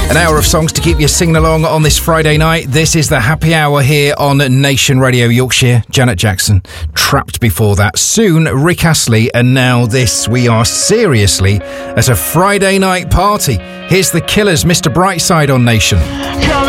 An hour of songs to keep you singing along on this Friday night. This is the Happy Hour here on Nation Radio Yorkshire. Janet Jackson, Trapped before that. Soon, Rick Astley, and now this. We are seriously at a Friday night party. Here's The Killers, Mr. Brightside on Nation.